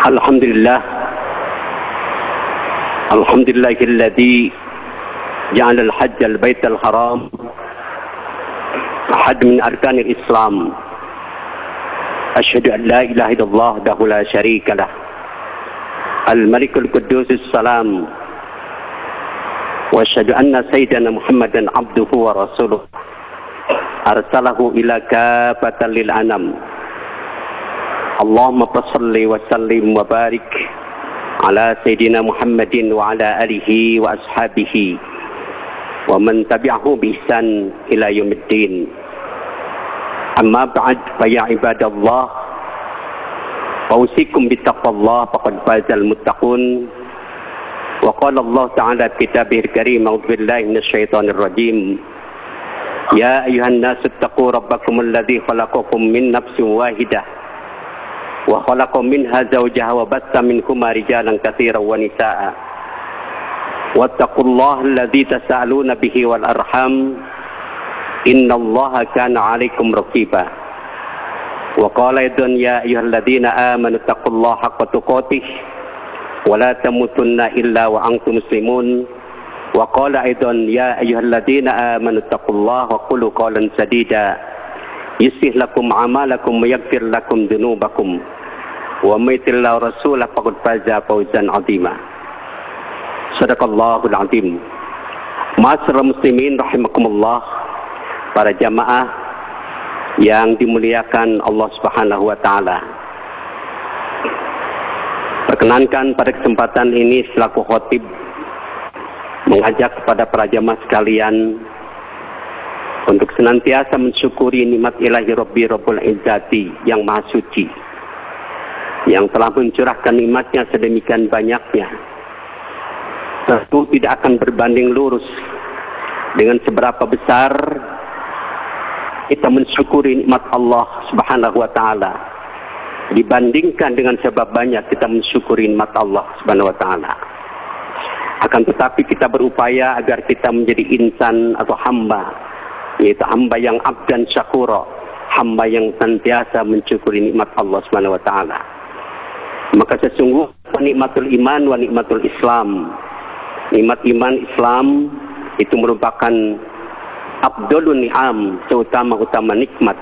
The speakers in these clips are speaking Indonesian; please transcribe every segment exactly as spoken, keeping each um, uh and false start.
Alhamdulillah Alhamdulillahilladzi ja'ala al-hajj al-bait al-haram ahad min arkanil Islam. Asyhadu an la ilaha illallah wahdahu la syarika lah. Al-Malikul Quddus as-Salam. Wa asyhadu anna sayyidana Muhammadan abduhu wa rasuluh. Arsalahu ila kafatan lil anam. Allahumma salli wa sallim wa barik ala sayyidina Muhammadin wa ala alihi wa ashabihi wa man tabi'ahu bi ihsan ila yaumiddin. Amma ba'd, fa ya ibadallah, usikum bi taqwallah faqad fazal muttaqun. Wa qala Allah ta'ala fi kitabihil karim, a'udzu billahi minasy syaithanir rajim. Ya ayuhan nasu taqu rabbakumul ladzi khalaqakum min nafsin wahidah wa khalaqa minha zawjaha wa batta minhuma rijalan katsiran wa nisaa'a. Wattaqullaha alladzi tasaaluna bihi wal arham. Innallaha kana 'alaikum raqiba. Wa qala aidan ya ayyuhalladzina amanu taqullaha haqqa tuqatih wa la tamutunna illa wa antum muslimun. Wa qala aidan ya ayyuhalladzina amanu taqullaha wa qulu qawlan sadida yuslih lakum a'malakum wa yaghfir lakum dhunubakum wa may yuti'illah rasulahu faqad faza fawzan 'azima. Shadaqallahul 'azim. Ma'asyiral muslimin rahimakumullah, para jamaah yang dimuliakan Allah Subhanahu wa taala. Perkenankan pada kesempatan ini selaku khatib mengajak kepada para jamaah sekalian untuk senantiasa mensyukuri nikmat ilahi Rabbi Rabbul Izzati yang maha suci, yang telah mencurahkan nikmatnya sedemikian banyaknya. Tentu tidak akan berbanding lurus dengan seberapa besar kita mensyukuri nikmat Allah Subhanahu wa taala dibandingkan dengan sebab banyak kita mensyukuri nikmat Allah Subhanahu wa taala. Akan tetapi kita berupaya agar kita menjadi insan atau hamba, yaitu hamba yang abdan syakura, hamba yang senantiasa mensyukuri nikmat Allah Subhanahu wa taala. Maka sesungguhnya nikmatul iman wa nikmatul Islam, nikmat iman Islam itu merupakan afdalun ni'am, seutama-utama nikmat.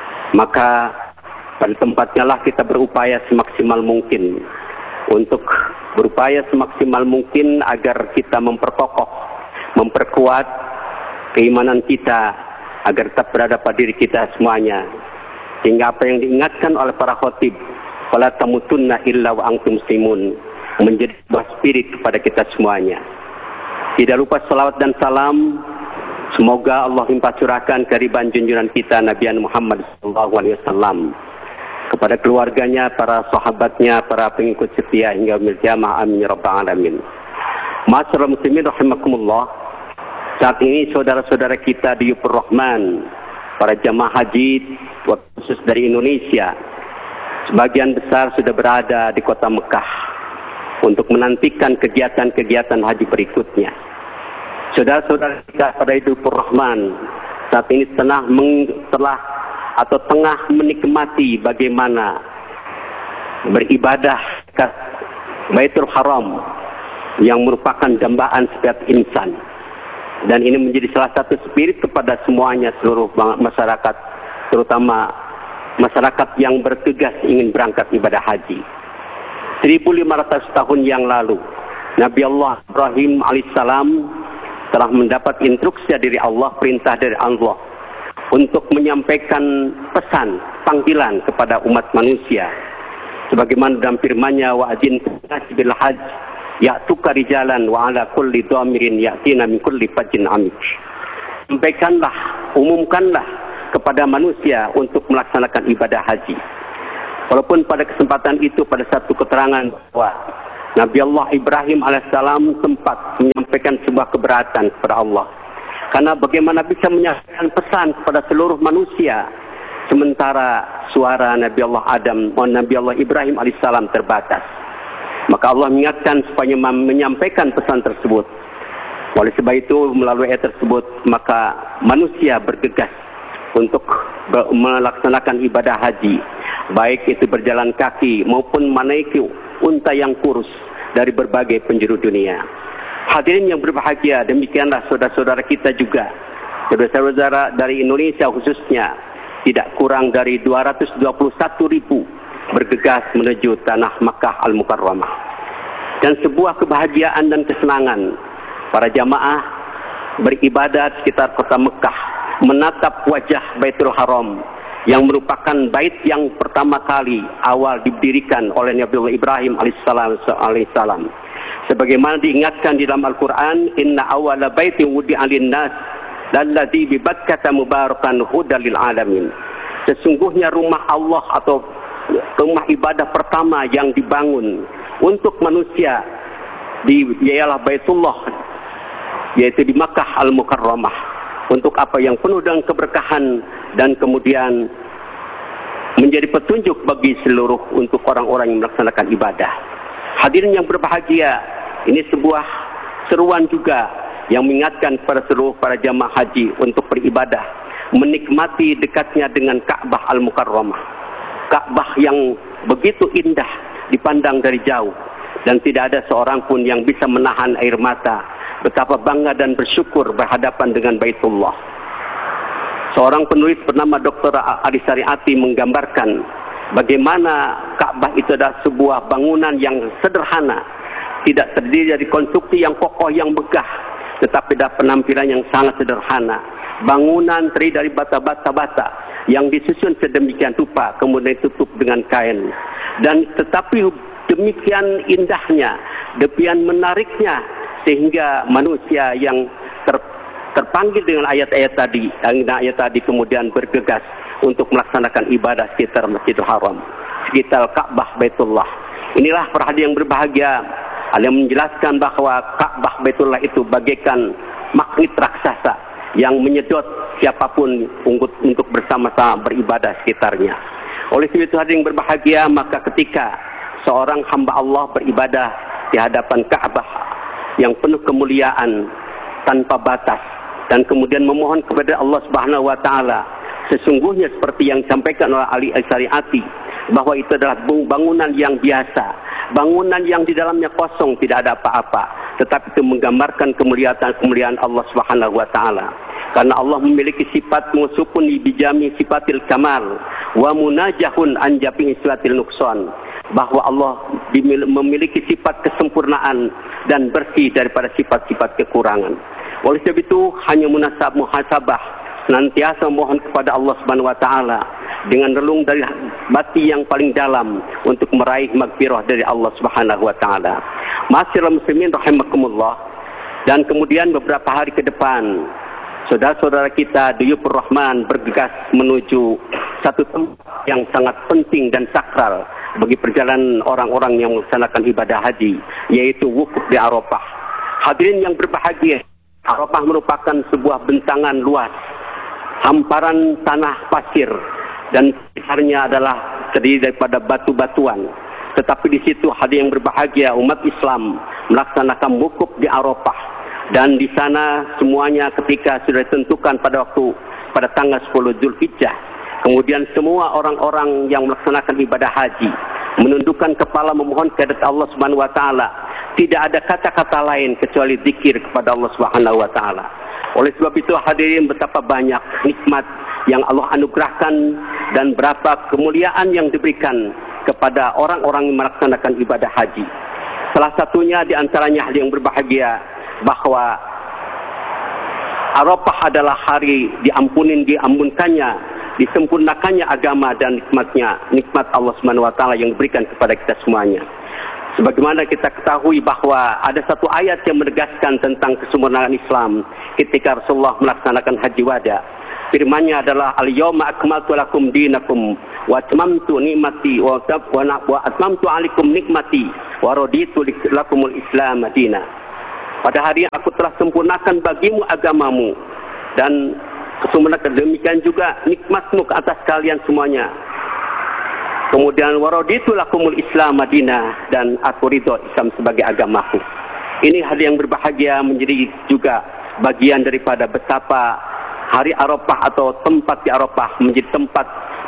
Maka pada tempatnya lah kita berupaya semaksimal mungkin untuk berupaya semaksimal mungkin agar kita memperkokoh, memperkuat keimanan kita agar tetap berada pada diri kita semuanya. Sehingga apa yang diingatkan oleh para khatib, fala tamutunna illa wa antum muslimun, menjadi sebuah spirit kepada kita semuanya. Tidak lupa salawat dan salam semoga Allah limpah curahkan kehadiran junjungan kita Nabi Muhammad sallallahu alaihi wasallam, kepada keluarganya, para sahabatnya, para pengikut setia hingga yaumil qiyamah, amin ya rabbal alamin. Ma'asyiral muslimin rahimakumullah, saat ini saudara-saudara kita di Yufur Rahman, para jamaah haji khusus dari Indonesia, sebagian besar sudah berada di kota Mekah untuk menantikan kegiatan-kegiatan haji berikutnya. Saudara-saudara kita pada Yufur Rahman saat ini telah meng, telah atau tengah menikmati bagaimana beribadah ke Baitul Haram yang merupakan dambaan setiap insan. Dan ini menjadi salah satu spirit kepada semuanya, seluruh masyarakat, terutama masyarakat yang bertugas ingin berangkat ibadah haji. seribu lima ratus tahun yang lalu, Nabi Allah Ibrahim alaihissalam telah mendapat instruksi dari Allah, perintah dari Allah untuk menyampaikan pesan, panggilan kepada umat manusia. Sebagaimana dalam firman-Nya, wa adzin bil hajj ya'tuka rijalan wa ala kulli dhamirin ya'tina min kulli fajjin amik. Sampaikanlah, umumkanlah kepada manusia untuk melaksanakan ibadah haji. Walaupun pada kesempatan itu, pada satu keterangan bahwa Nabi Allah Ibrahim alaihissalam sempat menyampaikan sebuah keberatan kepada Allah. Karena bagaimana bisa menyampaikan pesan kepada seluruh manusia sementara suara Nabi Allah Adam dan Nabi Allah Ibrahim alaihissalam terbatas. Maka Allah mengingatkan supaya menyampaikan pesan tersebut. Oleh sebab itu, melalui ayat tersebut, maka manusia bergegas untuk melaksanakan ibadah haji, baik itu berjalan kaki maupun menaiki unta yang kurus dari berbagai penjuru dunia. Hadirin yang berbahagia, demikianlah saudara-saudara kita juga, saudara-saudara dari Indonesia khususnya, tidak kurang dari dua ratus dua puluh satu ribu bergegas menuju tanah Makkah Al-Mukarramah. Dan sebuah kebahagiaan dan kesenangan para jamaah beribadah di sekitar kota Mekah, menatap wajah Baitul Haram yang merupakan bait yang pertama kali awal didirikan oleh Nabi Ibrahim alaihissalam. Sebagaimana diingatkan di dalam Al-Quran, Inna awala baitin wudi'a lin-nas lalladzi bi Bakkata mubarakan hudal lil alamin. Sesungguhnya rumah Allah atau rumah ibadah pertama yang dibangun untuk manusia di ialah Baitullah, yaitu di Makkah Al-Mukarramah. Untuk apa? Yang penuh dengan keberkahan dan kemudian menjadi petunjuk bagi seluruh untuk orang-orang yang melaksanakan ibadah. Hadirin yang berbahagia, ini sebuah seruan juga yang mengingatkan kepada seluruh para jamaah haji untuk beribadah, menikmati dekatnya dengan Ka'bah Al-Mukarramah. Ka'bah yang begitu indah dipandang dari jauh, dan tidak ada seorang pun yang bisa menahan air mata betapa bangga dan bersyukur berhadapan dengan Baitullah. Seorang penulis bernama Doktor Adi Syariati menggambarkan bagaimana Ka'bah itu adalah sebuah bangunan yang sederhana, tidak terdiri dari konstruksi yang kokoh yang megah, tetapi ada penampilan yang sangat sederhana. Bangunan terdiri dari bata-bata-bata yang disusun sedemikian rupa, kemudian ditutup dengan kain. Dan tetapi demikian indahnya, demikian menariknya, sehingga manusia yang ter, terpanggil dengan ayat-ayat tadi, ayat tadi kemudian bergegas untuk melaksanakan ibadah sekitar Masjidil Haram, sekitar Ka'bah Baitullah. Inilah perhatian yang berbahagia, ada yang menjelaskan bahwa Ka'bah Baitullah itu bagaikan magnet raksasa yang menyedot siapapun untuk, untuk bersama-sama beribadah sekitarnya. Oleh sebab itu hadirin yang berbahagia, maka ketika seorang hamba Allah beribadah di hadapan Ka'bah yang penuh kemuliaan tanpa batas, dan kemudian memohon kepada Allah Subhanahu wa taala, sesungguhnya seperti yang disampaikan oleh Ali Al-Syariati, bahwa itu adalah bangunan yang biasa, bangunan yang di dalamnya kosong, tidak ada apa-apa, tetapi itu menggambarkan kemuliaan-kemuliaan Allah Subhanahu wa taala. Karena Allah memiliki sifat musupun bijami sifatil kamal wa munajahun an jami sifatil nuqsan, bahwa Allah memiliki sifat kesempurnaan dan bersih daripada sifat-sifat kekurangan. Oleh sebab itu hanya munasab muhasabah, senantiasa mohon kepada Allah Subhanahu wa taala dengan relung dari bati yang paling dalam untuk meraih magfirah dari Allah Subhanahu wa taala. Ma'asyiral muslimin rahimakumullah. Dan kemudian beberapa hari ke depan, saudara-saudara kita Duyufur Rahman bergegas menuju satu tempat yang sangat penting dan sakral bagi perjalanan orang-orang yang melaksanakan ibadah haji, yaitu wukuf di Arafah. Hadirin yang berbahagia, Arafah merupakan sebuah bentangan luas, hamparan tanah pasir, dan sekitarnya adalah terdiri daripada batu-batuan. Tetapi di situ hadirin yang berbahagia, umat Islam melaksanakan wukuf di Arafah. Dan di sana semuanya ketika sudah ditentukan pada waktu pada tanggal sepuluh Zulhijjah, kemudian semua orang-orang yang melaksanakan ibadah haji menundukkan kepala memohon kehadirat Allah Subhanahu wa taala. Tidak ada kata-kata lain kecuali zikir kepada Allah Subhanahu wa taala. Oleh sebab itu hadirin, betapa banyak nikmat yang Allah anugerahkan dan berapa kemuliaan yang diberikan kepada orang-orang yang melaksanakan ibadah haji. Salah satunya di antaranya hadirin yang berbahagia, bahwa Arafah adalah hari diampunin, diampunkannya, disempurnakannya agama dan nikmatnya, nikmat Allah Subhanahu wa taala yang diberikan kepada kita semuanya. Sebagaimana kita ketahui bahwa ada satu ayat yang menegaskan tentang kesempurnaan Islam ketika Rasulullah melaksanakan haji wada. Firman-Nya adalah al-yawma akmaltu lakum dinakum wa atmamtu ni'mati wa atmamtu 'alaikum nikmati wa raditu lakumul Islam madina. Pada hari yang aku telah sempurnakan bagimu agamamu, dan kesempurnaan demikian juga nikmatmu ke atas kalian semuanya. Kemudian waraditu lakumul Islam Madinah, dan aku ridho Islam sebagai agamaku. Ini hari yang berbahagia menjadi juga bagian daripada betapa hari Arafah atau tempat di Arafah menjadi tempat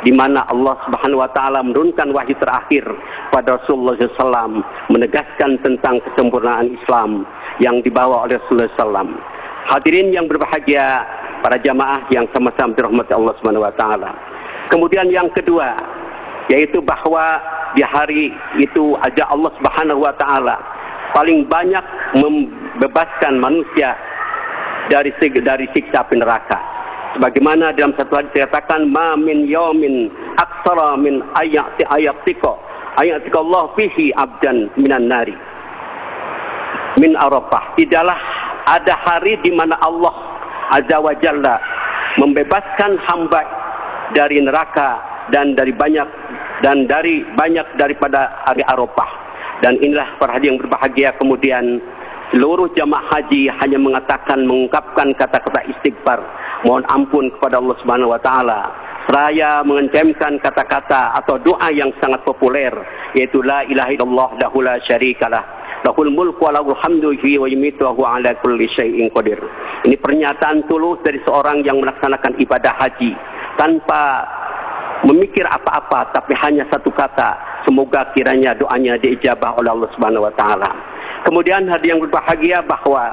di mana Allah Subhanahu wa taala menurunkan wahyu terakhir pada Rasulullah shallallahu alaihi wasallam, menegaskan tentang kesempurnaan Islam yang dibawa oleh Rasulullah shallallahu alaihi wasallam. Hadirin yang berbahagia, para jamaah yang sama-sama dirahmati Allah Subhanahu wa taala. Kemudian yang kedua, yaitu bahwa di hari itu aja Allah Subhanahu wa taala paling banyak membebaskan manusia dari dari siksa api neraka. Sebagaimana dalam satu hadis dikatakan, ma min yaumin aktsara min ayati ayatika ayatika Allah fihi abdan minan nari min Arafah. Tidaklah ada hari di mana Allah Azza wa Jalla membebaskan hamba dari neraka dan dari banyak dan dari banyak daripada hari Arafah. Dan inilah para hadirin yang berbahagia, kemudian seluruh jamaah haji hanya mengatakan, mengungkapkan kata-kata istighfar, mohon ampun kepada Allah Subhanahu wa taala, seraya mengencamkan kata-kata atau doa yang sangat populer, yaitu la ilaha illallah lahu la syarikalah lahul mulku wa lahul hamdu wa yumiitu wa huwa ala kulli syai'in qadir. Ini pernyataan tulus dari seorang yang melaksanakan ibadah haji tanpa memikir apa-apa, tapi hanya satu kata, semoga kiranya doanya diijabah oleh Allah Subhanahu wa taala. Kemudian hadirin yang berbahagia, bahwa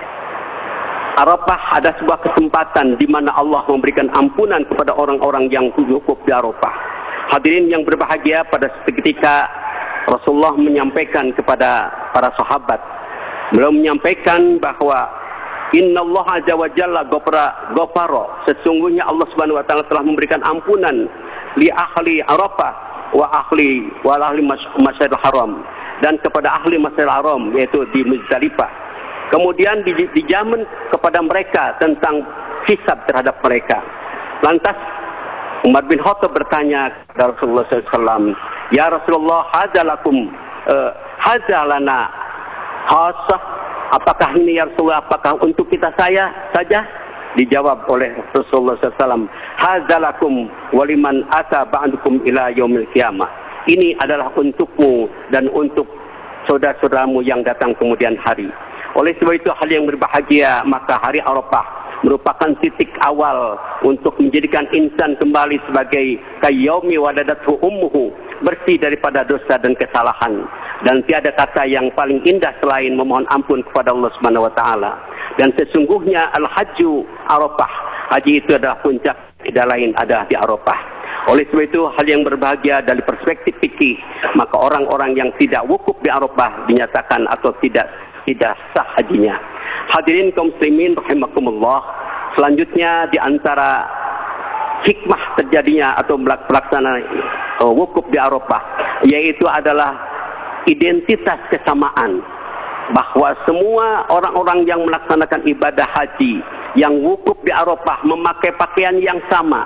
Arafah ada sebuah kesempatan di mana Allah memberikan ampunan kepada orang-orang yang wukuf di Arafah. Hadirin yang berbahagia, pada ketika Rasulullah menyampaikan kepada para sahabat, beliau menyampaikan bahwa Innallaha azza wa jalla ghafara ghafara, sesungguhnya Allah Subhanahu wa taala telah memberikan ampunan li ahli Arafah wa ahli wa ahli Masjidil Haram, dan kepada ahli Masjidil Haram yaitu di Muzdalifah. Kemudian dijamin kepada mereka tentang hisab terhadap mereka. Lantas Umar bin Khattab bertanya kepada Rasulullah sallallahu alaihi wasallam, ya Rasulullah, hadza lakum uh, hadza lana khasah, apakah ini ya Rasulullah, apakah untuk kita saya saja? Dijawab oleh Rasulullah sallallahu alaihi wasallam, hadza lakum wa liman ata ba'dukum ila yaumil qiyamah. Ini adalah untukmu dan untuk saudara-saudaramu yang datang kemudian hari. Oleh sebab itu, hal yang berbahagia, maka hari Arafah merupakan titik awal untuk menjadikan insan kembali sebagai kayyaumi waladathu ummuhu, bersih daripada dosa dan kesalahan. Dan tiada kata yang paling indah selain memohon ampun kepada Allah Subhanahu wa taala. Dan sesungguhnya al-hajju Arafah, haji itu adalah puncak, tidak lain ada di Arafah. Oleh sebab itu, hal yang berbahagia dari perspektif fikih, maka orang-orang yang tidak wukuf di Arafah dinyatakan atau tidak tidak sah hajinya. Hadirin kaum muslimin rahimakumullah, selanjutnya di antara hikmah terjadinya atau pelaksanaan uh, wukuf di Arafah, yaitu adalah identitas kesamaan, bahwa semua orang-orang yang melaksanakan ibadah haji yang wukuf di Arafah memakai pakaian yang sama,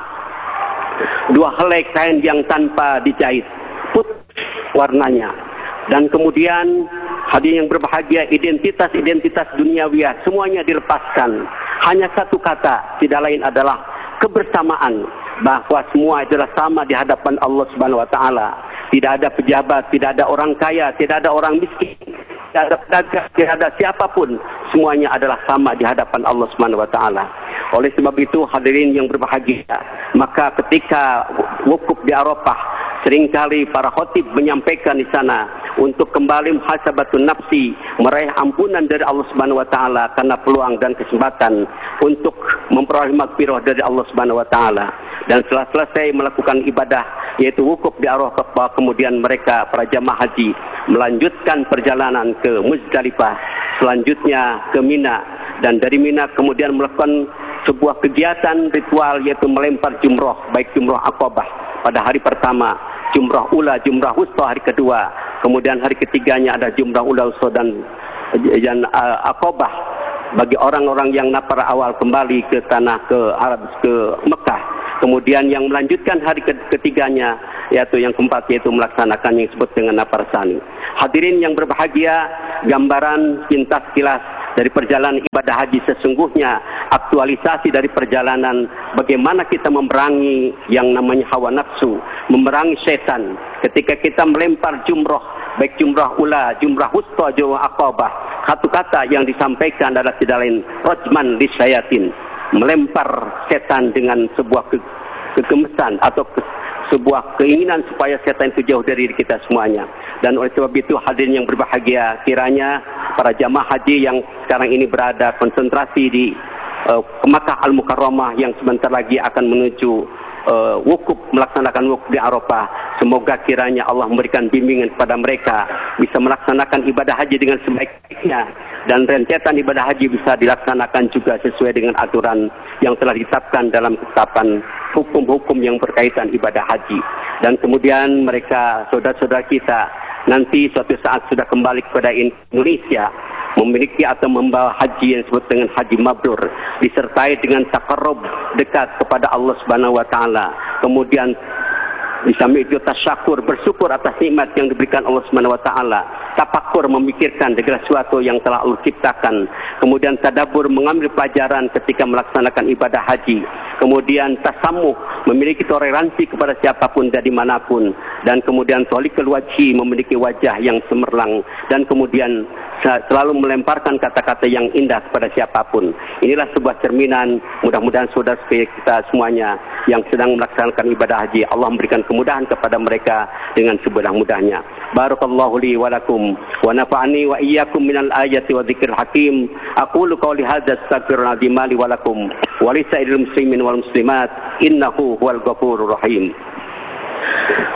dua helai kain yang tanpa dijahit, putih warnanya. Dan kemudian hadirin yang berbahagia, identitas-identitas duniawiah semuanya dilepaskan. Hanya satu kata, tidak lain adalah kebersamaan, bahwa semua adalah sama di hadapan Allah Subhanahu wa taala. Tidak ada pejabat, tidak ada orang kaya, tidak ada orang miskin, tidak ada pedagang, tidak ada siapapun, semuanya adalah sama di hadapan Allah Subhanahu wa taala. Oleh sebab itu, hadirin yang berbahagia, maka ketika wukuf di Arafah, seringkali para khatib menyampaikan di sana untuk kembali muhasabatun nafsi, meraih ampunan dari Allah Subhanahu wa taala karena peluang dan kesempatan untuk memperoleh maghfirah dari Allah Subhanahu wa taala. Dan setelah selesai melakukan ibadah yaitu wukuf di Arafah, kemudian mereka para jamaah haji melanjutkan perjalanan ke Muzdalifah, selanjutnya ke Mina, dan dari Mina kemudian melakukan sebuah kegiatan ritual yaitu melempar jumroh, baik jumroh Aqabah pada hari pertama, jumrah ula, jumrah wusta hari kedua, kemudian hari ketiganya ada jumrah ula, wusta dan, dan uh, Aqabah bagi orang-orang yang nafar awal kembali ke tanah ke Arab, ke Mekah. Kemudian yang melanjutkan hari ketiganya yaitu yang keempat, yaitu melaksanakan yang disebut dengan nafar sani. Hadirin yang berbahagia, gambaran pintas kilas dari perjalanan ibadah haji sesungguhnya aktualisasi dari perjalanan bagaimana kita memerangi yang namanya hawa nafsu, memerangi setan. Ketika kita melempar jumrah, baik jumrah ula, jumrah wusta, jumrah Aqabah, satu kata yang disampaikan adalah tidak lain rajman lisyayatin, melempar setan dengan sebuah ke kegemesan atau ke sebuah keinginan supaya setan itu jauh dari diri kita semuanya. Dan oleh sebab itu hadirin yang berbahagia, kiranya para jamaah haji yang sekarang ini berada konsentrasi di uh, Makkah Al-Mukarramah yang sebentar lagi akan menuju uh, wukuf, melaksanakan wukuf di Arafah, semoga kiranya Allah memberikan bimbingan kepada mereka bisa melaksanakan ibadah haji dengan sebaik-baiknya, dan rentetan ibadah haji bisa dilaksanakan juga sesuai dengan aturan yang telah ditetapkan dalam ketetapan hukum-hukum yang berkaitan ibadah haji. Dan kemudian mereka, saudara-saudara kita, nanti suatu saat sudah kembali kepada Indonesia, memiliki atau membawa haji yang disebut dengan haji mabrur, disertai dengan taqarrub, dekat kepada Allah Subhanahu wa taala. Kemudian bisa itu tasyakur, bersyukur atas nikmat yang diberikan Allah Subhanahu wa taala. Tafakur, memikirkan segala sesuatu yang telah Allah ciptakan. Kemudian tadabbur, mengambil pelajaran ketika melaksanakan ibadah haji. Kemudian tasamuh, memiliki toleransi kepada siapapun dari manapun. Dan kemudian tolikul wajhi, memiliki wajah yang cemerlang. Dan kemudian selalu melemparkan kata-kata yang indah kepada siapapun. Inilah sebuah cerminan, mudah-mudahan saudara kita semuanya yang sedang melaksanakan ibadah haji, Allah memberikan kemudahan kepada mereka dengan semudah-mudahnya. Barakallahu li wa lakum wa nafa'ani wa iyyakum minal ayati wa dzikril hakim. Aqulu qawli hadza astaghfirullah li wa lakum wa li sa'iril muslimin wal muslimat innahu huwal ghafurur rahim.